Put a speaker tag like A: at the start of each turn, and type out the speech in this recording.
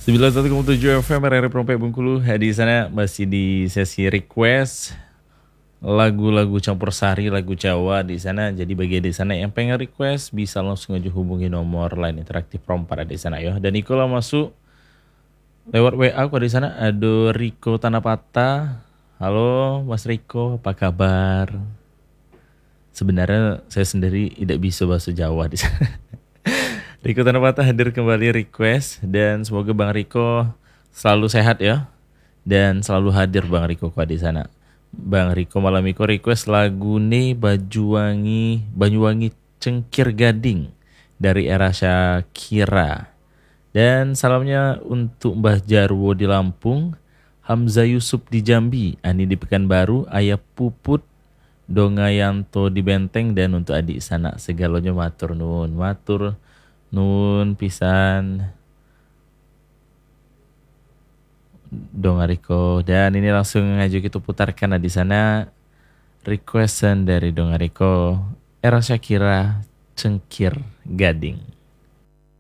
A: 91,7 FM RRI Prompek Bengkulu. Di sana masih di sesi request lagu-lagu campur sari, lagu Jawa di sana. Jadi bagi di sana yang pengen request bisa langsung aja hubungi nomor line interaktif Prom pada di sana ya. Dan Iko lah masuk lewat WA aku di sana ada Riko Tanapata. Halo Mas Riko, apa kabar? Sebenarnya saya sendiri tidak bisa bahasa Jawa di sana. Riko Tanapata hadir kembali request dan semoga Bang Riko selalu sehat ya dan selalu hadir Bang Riko di sana. Bang Riko malam Riko request lagu nih Banyuwangi Cengkir Gading dari era Shakira. Dan salamnya untuk Mbah Jarwo di Lampung, Hamzah Yusuf di Jambi, Ani di Pekanbaru, Ayah Puput, Dongayanto di Benteng, dan untuk adik sana segalanya matur nun pisan Dongariko. Dan ini langsung ngaju kita putarkan di sana requestan dari Dongariko era Shakira Cengkir Gading.